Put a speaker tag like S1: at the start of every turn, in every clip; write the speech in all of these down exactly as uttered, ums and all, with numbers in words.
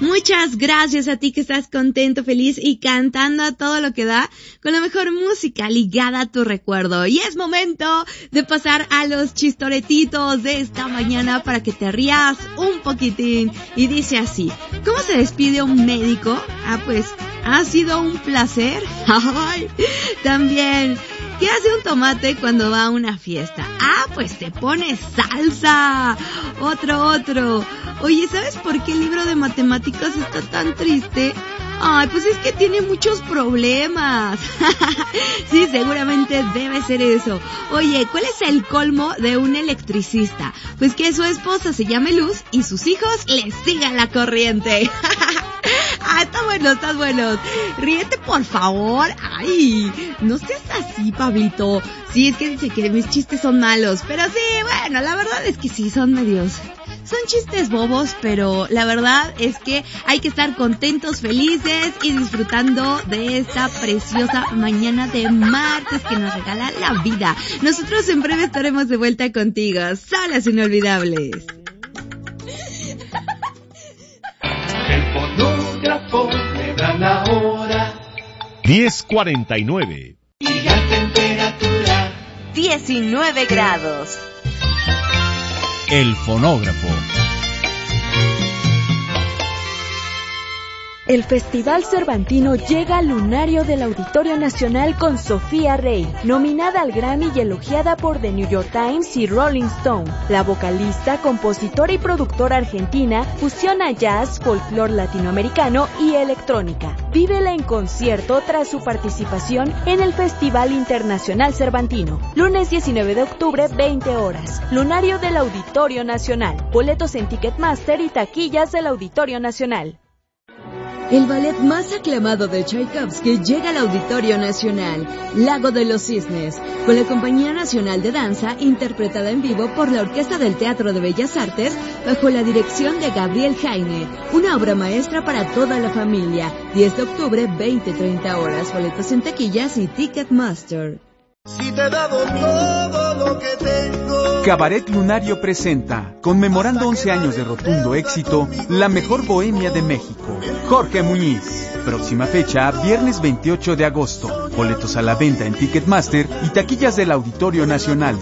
S1: Muchas gracias a ti que estás contento, feliz y cantando a todo lo que da con la mejor música ligada a tu recuerdo. Y es momento de pasar a los chistoretitos de esta mañana para que te rías un poquitín. Y dice así: ¿cómo se despide un médico? Ah, pues, ha sido un placer. Ay, también, ¿qué hace un tomate cuando va a una fiesta? Ah, pues te pone salsa. Otro, otro. Oye, ¿sabes por qué el libro de matemáticas está tan triste? Ay, pues es que tiene muchos problemas. Sí, seguramente debe ser eso. Oye, ¿cuál es el colmo de un electricista? Pues que su esposa se llame Luz y sus hijos le sigan la corriente. Ah, está bueno, está bueno. Ríete, por favor. Ay, no seas así, Pablito. Sí, es que dice que mis chistes son malos. Pero sí, bueno, la verdad es que sí, son medios... Son chistes bobos, pero la verdad es que hay que estar contentos, felices y disfrutando de esta preciosa mañana de martes que nos regala la vida. Nosotros en breve estaremos de vuelta contigo. Salas inolvidables.
S2: El fonógrafo me da la hora.
S3: diez cuarenta y nueve.
S2: Y la temperatura
S4: diecinueve grados.
S3: El fonógrafo.
S5: El Festival Cervantino llega al lunario del Auditorio Nacional con Sofía Rey, nominada al Grammy y elogiada por The New York Times y Rolling Stone. La vocalista, compositora y productora argentina fusiona jazz, folclore latinoamericano y electrónica. Vívela en concierto tras su participación en el Festival Internacional Cervantino. Lunes diecinueve de octubre, veinte horas. Lunario del Auditorio Nacional. Boletos en Ticketmaster y taquillas del Auditorio Nacional.
S6: El ballet más aclamado de Tchaikovsky llega al Auditorio Nacional, Lago de los Cisnes, con la Compañía Nacional de Danza, interpretada en vivo por la Orquesta del Teatro de Bellas Artes, bajo la dirección de Gabriel Jaime, una obra maestra para toda la familia. diez de octubre, veinte treinta horas, boletos en taquillas y Ticketmaster.
S7: Si te he dado todo lo que tengo.
S8: Cabaret Lunario presenta, conmemorando once años de rotundo éxito, la mejor bohemia de México. Jorge Muñiz. Próxima fecha, viernes veintiocho de agosto. Boletos a la venta en Ticketmaster y taquillas del Auditorio Nacional.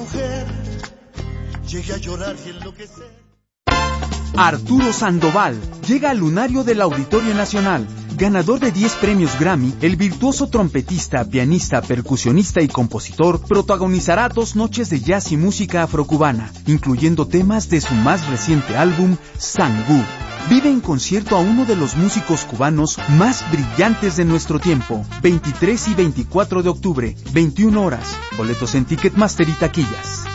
S8: Arturo Sandoval llega al lunario del Auditorio Nacional. Ganador de diez premios Grammy, el virtuoso trompetista, pianista, percusionista y compositor protagonizará dos noches de jazz y música afrocubana, incluyendo temas de su más reciente álbum, Sangú. Vive en concierto a uno de los músicos cubanos más brillantes de nuestro tiempo. veintitrés y veinticuatro de octubre, veintiuna horas. Boletos en Ticketmaster y taquillas.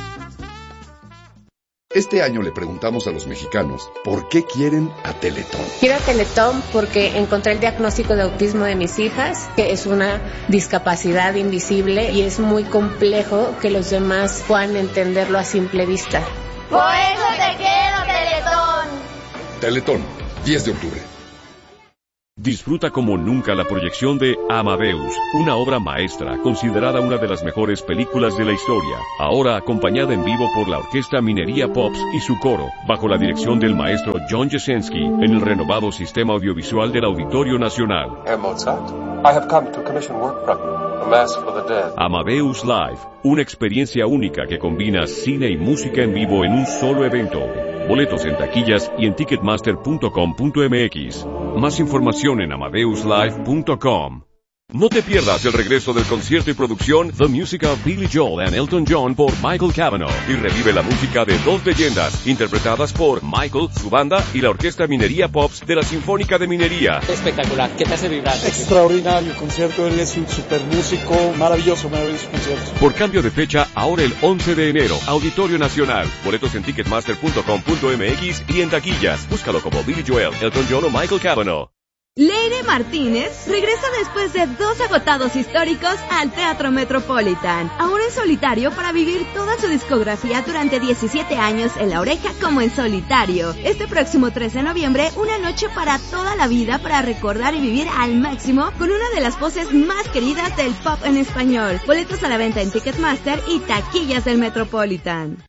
S9: Este año le preguntamos a los mexicanos por qué quieren a Teletón.
S10: Quiero a Teletón porque encontré el diagnóstico de autismo de mis hijas, que es una discapacidad invisible y es muy complejo que los demás puedan entenderlo a simple vista.
S11: Por eso te quiero, Teletón.
S9: Teletón, diez de octubre.
S12: Disfruta como nunca la proyección de Amadeus, una obra maestra, considerada una de las mejores películas de la historia, ahora acompañada en vivo por la Orquesta Minería Pops y su coro, bajo la dirección del maestro John Jasenski, en el renovado sistema audiovisual del Auditorio Nacional.
S13: Herr Mozart, I have come to commission work from you, A Mass for the Dead.
S12: Amadeus Live, una experiencia única que combina cine y música en vivo en un solo evento. Boletos en taquillas y en ticketmaster punto com punto m x. Más información en amadeus live punto com. No te pierdas el regreso del concierto y producción The Music of Billy Joel and Elton John por Michael Cavanaugh y revive la música de dos leyendas interpretadas por Michael, su banda y la Orquesta Minería Pops de la Sinfónica de Minería.
S14: Espectacular, ¿qué te hace vibrar?
S15: Extraordinario concierto, él es un super músico, maravilloso, maravilloso concierto.
S12: Por cambio de fecha, ahora el once de enero, Auditorio Nacional. Boletos en ticketmaster punto com punto m x y en taquillas. Búscalo como Billy Joel, Elton John o Michael Cavanaugh.
S1: Leire Martínez regresa después de dos agotados históricos al Teatro Metropolitan, ahora en solitario para vivir toda su discografía durante diecisiete años en La Oreja como en solitario. Este próximo trece de noviembre, una noche para toda la vida para recordar y vivir al máximo con una de las voces más queridas del pop en español. Boletos a la venta en Ticketmaster y taquillas del Metropolitan.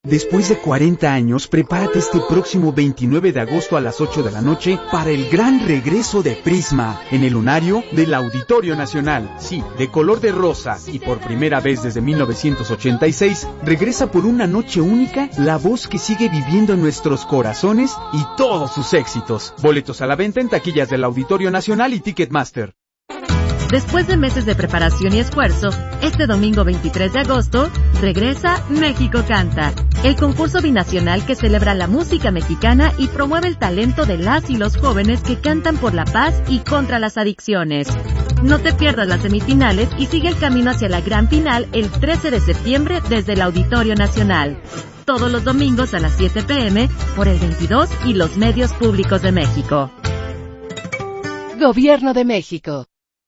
S8: Después de cuarenta años, prepárate este próximo veintinueve de agosto a las ocho de la noche para el gran regreso de Prisma en el lunario del Auditorio Nacional. Sí, de color de rosa y por primera vez desde mil novecientos ochenta y seis, regresa por una noche única la voz que sigue viviendo en nuestros corazones y todos sus éxitos. Boletos a la venta en taquillas del Auditorio Nacional y Ticketmaster.
S14: Después de meses de preparación y esfuerzo, este domingo veintitrés de agosto, regresa México Canta, el concurso binacional que celebra la música mexicana y promueve el talento de las y los jóvenes que cantan por la paz y contra las adicciones. No te pierdas las semifinales y sigue el camino hacia la gran final el trece de septiembre desde el Auditorio Nacional. Todos los domingos a las siete pe eme por el veintidós y los medios públicos de México.
S16: Gobierno de México.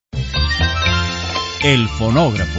S3: El fonógrafo.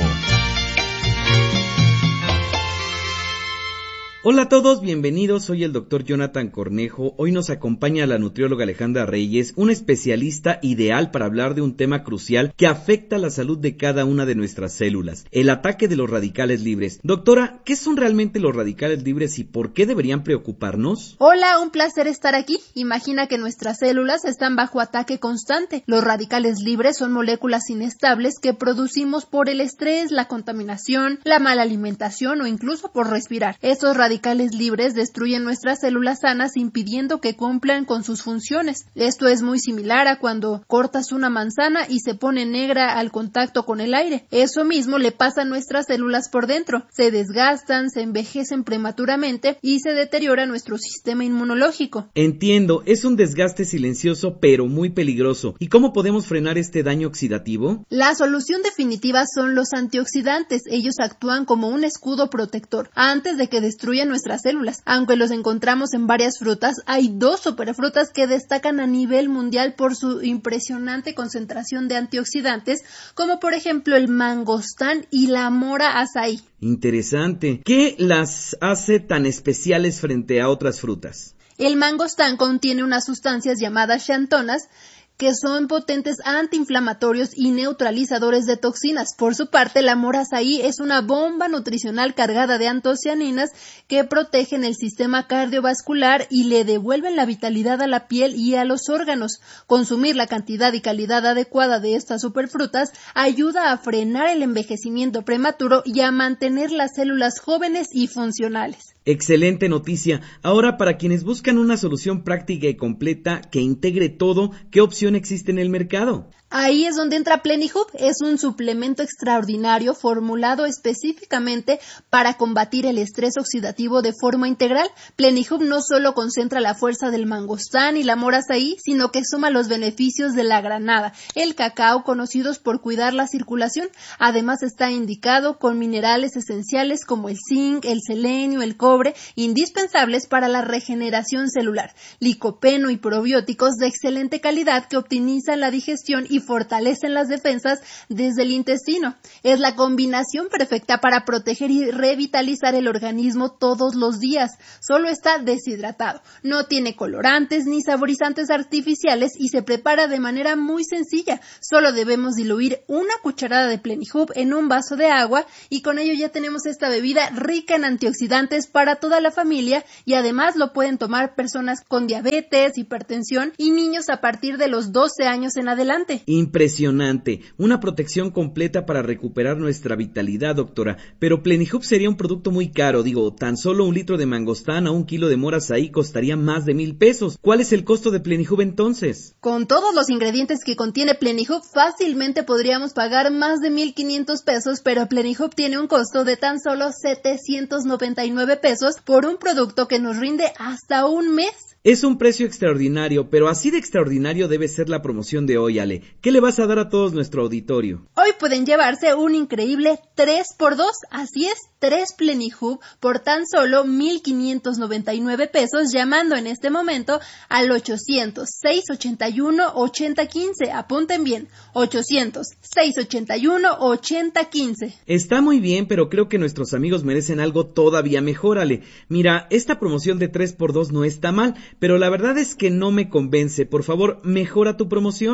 S17: Hola a todos, bienvenidos, soy el doctor Jonathan Cornejo. Hoy nos acompaña la nutrióloga Alejandra Reyes, una especialista ideal para hablar de un tema crucial que afecta la salud de cada una de nuestras células, el ataque de los radicales libres. Doctora, ¿qué son realmente los radicales libres y por qué deberían preocuparnos?
S18: Hola, un placer estar aquí. Imagina que nuestras células están bajo ataque constante. Los radicales libres son moléculas inestables que producimos por el estrés, la contaminación, la mala alimentación o incluso por respirar. Estos radicales radicales libres destruyen nuestras células sanas impidiendo que cumplan con sus funciones. Esto es muy similar a cuando cortas una manzana y se pone negra al contacto con el aire. Eso mismo le pasa a nuestras células por dentro. Se desgastan, se envejecen prematuramente y se deteriora nuestro sistema inmunológico.
S17: Entiendo, es un desgaste silencioso pero muy peligroso. ¿Y cómo podemos frenar este daño oxidativo?
S18: La solución definitiva son los antioxidantes. Ellos actúan como un escudo protector antes de que destruyan nuestras células. Aunque los encontramos en varias frutas, hay dos superfrutas que destacan a nivel mundial por su impresionante concentración de antioxidantes, como por ejemplo el mangostán y la mora azaí.
S17: Interesante. ¿Qué las hace tan especiales frente a otras frutas?
S18: El mangostán contiene unas sustancias llamadas xantonas, que son potentes antiinflamatorios y neutralizadores de toxinas. Por su parte, la mora azaí es una bomba nutricional cargada de antocianinas que protegen el sistema cardiovascular y le devuelven la vitalidad a la piel y a los órganos. Consumir la cantidad y calidad adecuada de estas superfrutas ayuda a frenar el envejecimiento prematuro y a mantener las células jóvenes y funcionales.
S17: Excelente noticia. Ahora, para quienes buscan una solución práctica y completa que integre todo, ¿qué opción existe en el mercado?
S18: Ahí es donde entra Plenihub. Es un suplemento extraordinario formulado específicamente para combatir el estrés oxidativo de forma integral. Plenihub no solo concentra la fuerza del mangostán y la mora azaí, sino que suma los beneficios de la granada, el cacao, conocidos por cuidar la circulación. Además está indicado con minerales esenciales como el zinc, el selenio, el cobre, indispensables para la regeneración celular, licopeno y probióticos de excelente calidad que optimizan la digestión y fortalecen las defensas desde el intestino. Es la combinación perfecta para proteger y revitalizar el organismo todos los días. Solo está deshidratado, no tiene colorantes ni saborizantes artificiales y se prepara de manera muy sencilla. Solo debemos diluir una cucharada de Plenihub en un vaso de agua y con ello ya tenemos esta bebida rica en antioxidantes para toda la familia, y además lo pueden tomar personas con diabetes, hipertensión y niños a partir de los doce años en adelante.
S17: Impresionante, una protección completa para recuperar nuestra vitalidad, doctora, pero Plenihub sería un producto muy caro. Digo, tan solo un litro de mangostán a un kilo de mora azaí costaría más de mil pesos. ¿Cuál es el costo de Plenihub entonces?
S18: Con todos los ingredientes que contiene Plenihub, fácilmente podríamos pagar más de mil quinientos pesos, pero Plenihub tiene un costo de tan solo setecientos noventa y nueve pesos por un producto que nos rinde hasta un mes.
S17: Es un precio extraordinario, pero así de extraordinario debe ser la promoción de hoy, Ale. ¿Qué le vas a dar a todos nuestro auditorio?
S18: Hoy pueden llevarse un increíble tres por dos, así es, tres Plenihub por tan solo mil quinientos noventa y nueve pesos, llamando en este momento al ochocientos, seiscientos ochenta y uno, ochenta quince. Apunten bien, ochocientos, seiscientos ochenta y uno, ochenta quince.
S17: Está muy bien, pero creo que nuestros amigos merecen algo todavía mejor, Ale. Mira, esta promoción de tres por dos no está mal, pero la verdad es que no me convence. Por favor, mejora tu promoción.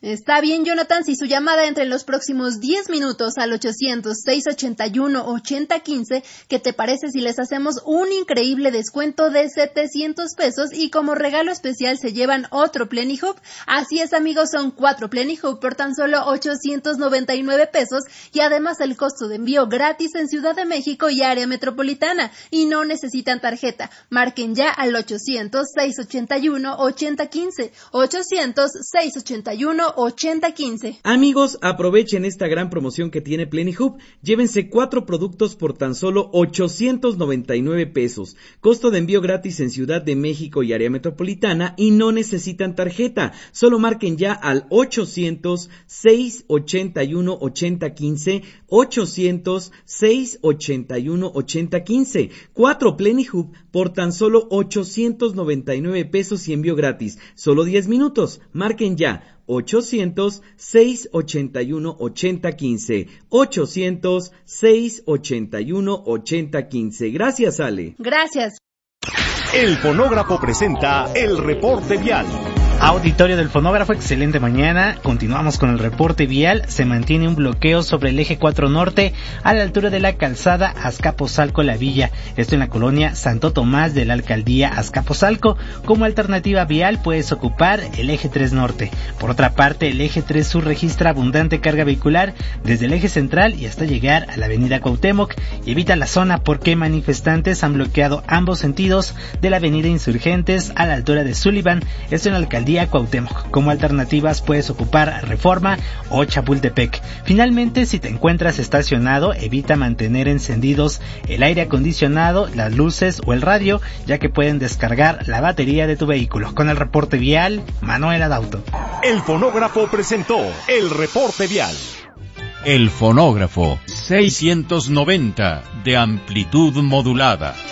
S18: Está bien, Jonathan, si su llamada entre en los próximos diez minutos al ochocientos, seiscientos ochenta y uno, ochenta quince, ¿qué te parece si les hacemos un increíble descuento de setecientos pesos y como regalo especial se llevan otro Plenihub? Así es, amigos, son cuatro Plenihub por tan solo ochocientos noventa y nueve pesos y además el costo de envío gratis en Ciudad de México y área metropolitana y no necesitan tarjeta. Marquen ya al ochocientos, seiscientos ochenta y uno, ochenta quince, ochocientos, seiscientos ochenta y uno, ochenta quince.
S17: Amigos, aprovechen esta gran promoción que tiene Plenihub. Llévense cuatro productos por tan solo ochocientos noventa y nueve pesos. Costo de envío gratis en Ciudad de México y área metropolitana y no necesitan tarjeta. Solo marquen ya al ochocientos, seiscientos ochenta y uno, ochenta quince, ochocientos, seiscientos ochenta y uno, ochenta quince. Cuatro Plenihub por tan solo ochocientos noventa y nueve pesos y envío gratis. Solo diez minutos. Marquen ya. ochocientos, seiscientos ochenta y uno, ochenta quince. ochocientos, seiscientos ochenta y uno, ochenta quince. Gracias, Ale.
S18: Gracias.
S3: El Fonógrafo presenta el reporte vial.
S16: Auditorio del Fonógrafo, excelente mañana. Continuamos con el reporte vial. Se mantiene un bloqueo sobre el eje cuatro norte a la altura de la calzada Azcapotzalco-La Villa. Esto en la colonia Santo Tomás de la alcaldía Azcapotzalco. Como alternativa vial puedes ocupar el eje tres norte. Por otra parte, el eje tres sur registra abundante carga vehicular desde el eje central y hasta llegar a la avenida Cuauhtémoc. Y evita la zona porque manifestantes han bloqueado ambos sentidos de la avenida Insurgentes a la altura de Sullivan. Esto en la alcaldía Cuauhtémoc. Como alternativas puedes ocupar Reforma o Chapultepec. Finalmente, si te encuentras estacionado, evita mantener encendidos el aire acondicionado, las luces o el radio, ya que pueden descargar la batería de tu vehículo. Con el reporte vial, Manuel Adauto.
S3: El Fonógrafo presentó el reporte vial. El Fonógrafo seiscientos noventa de amplitud modulada.